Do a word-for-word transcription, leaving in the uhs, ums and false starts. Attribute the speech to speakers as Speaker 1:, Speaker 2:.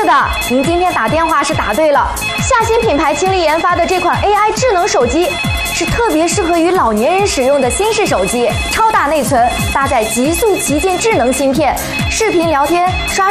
Speaker 1: 是的，您今天打电话是答对了。夏新品牌倾力研发的这款 A I 智能手机，是特别适合于老年人使用的新式手机，超大内存，搭载极速旗舰智能芯片，视频聊天、刷